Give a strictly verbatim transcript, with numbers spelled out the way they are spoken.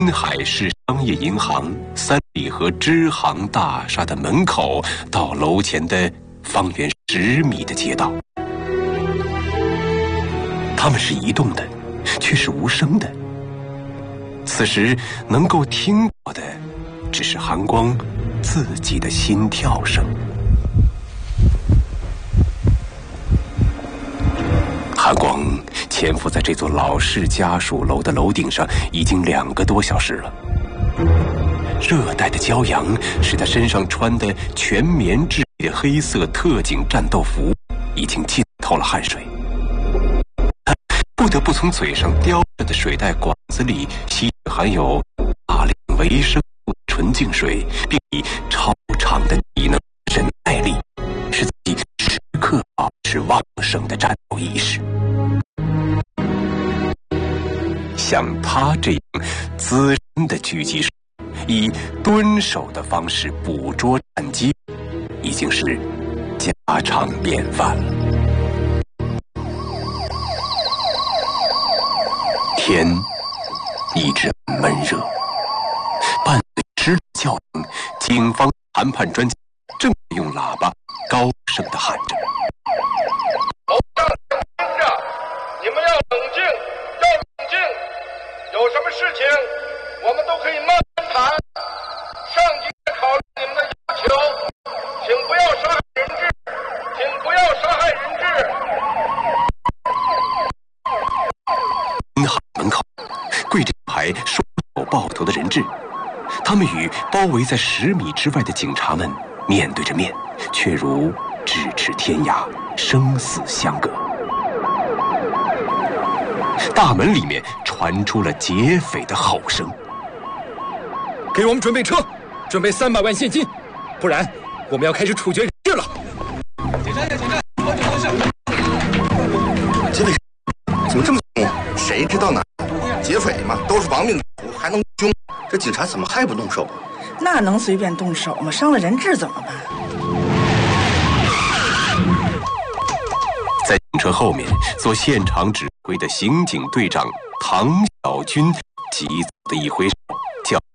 滨海市商业银行三里河支行大厦的门口到楼前的方圆十米的街道。它们是移动的，却是无声的。此时能够听到的，只是韩光自己的心跳声。韩光潜伏在这座老式家属楼的楼顶上已经两个多小时了。热带的骄阳使他身上穿的全棉质的黑色特警战斗服已经浸透了汗水，他不得不从嘴上叼着的水袋管子里吸取含有大量维生素的纯净水，并以超长的体能忍耐力，使自己时刻保持旺盛的战斗意识。像他这样资深的狙击手，以蹲守的方式捕捉战机，已经是家常便饭了。天一直闷热，伴随吃力叫声，警方谈判专家正用喇叭高声地喊着：“ 楼上听着，你们要冷静，要冷静，有什么事情我们都可以慢慢谈。上级在考虑你们的要求，请不要杀害人质，请不要杀害人质。” 银行门口跪着一排双手抱头的人质，他们与包围在十米之外的警察们面对着面，却如咫尺天涯，生死相隔。大门里面传出了劫匪的吼声：“ 给我们准备车，准备三百万现金，不然我们要开始处决人质了。” 警察，警察，报警方向。 劫匪怎么这么凶？谁知道呢？劫匪嘛，都是亡命徒，还能凶？这警察怎么还不动手？ 那能随便动手吗？伤了人质怎么办？ 在警车后面做现场指挥的刑警队长唐小军急躁的一挥手，叫